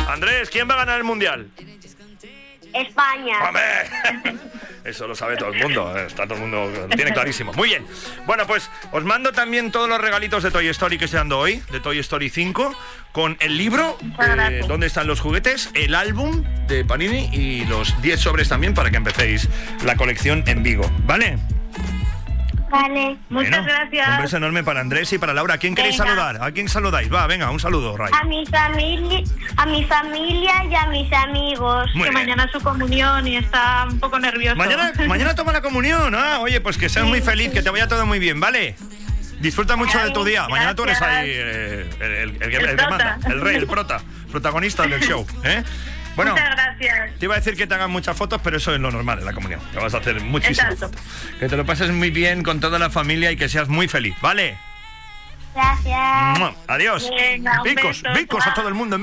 Andrés, ¿quién va a ganar el Mundial? España. ¡Hombre! Eso lo sabe todo el mundo, está todo el mundo, lo tiene clarísimo. Muy bien. Bueno, pues os mando también todos los regalitos de Toy Story que estoy dando hoy, de Toy Story 5, con el libro, donde están los juguetes, el álbum de Panini y los 10 sobres también para que empecéis la colección en Vigo, ¿vale? Vale. Muchas gracias. Un beso enorme para Andrés y para Laura. ¿A quién queréis saludar? ¿A quién saludáis? Va, venga, un saludo, Ray. A mi familia y a mis amigos. Muy Que bien. mañana es su comunión y está un poco nervioso. Mañana toma la comunión. Oye, pues que seas muy feliz, que te vaya todo muy bien, ¿vale? Disfruta mucho de tu día. Mañana tú eres ahí el que manda, el rey, el protagonista del show, ¿eh? Bueno, muchas gracias. te iba a decir que te hagan muchas fotos, pero eso es lo normal en la comunión. Te vas a hacer muchísimas Exacto. fotos. Que te lo pases muy bien con toda la familia y que seas muy feliz, ¿vale? Gracias. Adiós. Venga, un Bicos beso, a chao. todo el mundo.